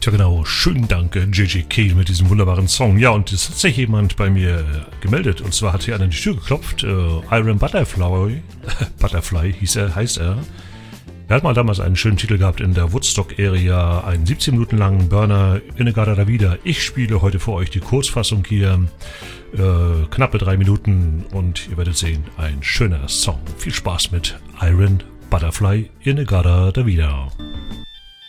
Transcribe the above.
Ja genau, schönen Dank JJK mit diesem wunderbaren Song. Ja, und es hat sich jemand bei mir gemeldet. Und zwar hat hier einer an die Tür geklopft. Iron Butterfly, Butterfly heißt er. Er hat mal damals einen schönen Titel gehabt in der Woodstock-Area, einen 17 Minuten langen Burner, In-A-Gadda da wieder. Ich spiele heute für euch die Kurzfassung hier, knappe 3 Minuten und ihr werdet sehen, ein schöner Song. Viel Spaß mit Iron Butterfly, In-A-Gadda da wieder.